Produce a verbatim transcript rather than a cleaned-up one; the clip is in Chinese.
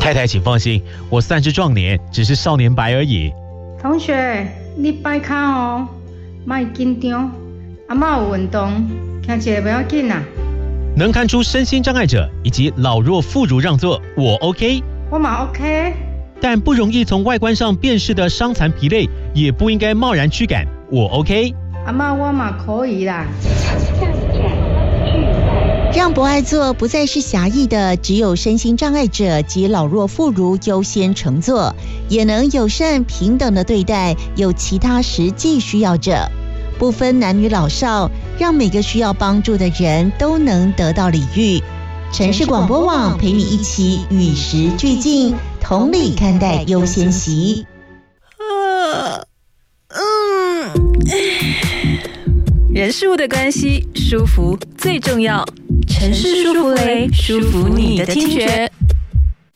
太太请放心，我算是壮年，只是少年白而已。 同学，你摆卡哦，别紧张，阿嬷有运动，听起来不要紧啊。 能看出身心障碍者以及老弱妇孺让座，我 OK。 我嘛 OK。 但不容易从外观上辨识的伤残疲累，也不应该贸然驱赶，我 OK。 阿嬷，我嘛可以啦。 让不爱坐不再是狭义的，只有身心障碍者及老弱妇孺优先乘坐，也能友善平等的对待有其他实际需要者，不分男女老少，让每个需要帮助的人都能得到礼遇。城市广播网陪你一起与时俱进，同理看待优先席。 呃，嗯，人事物的关系，舒服最重要。城市舒芙蕾，舒服你的听觉。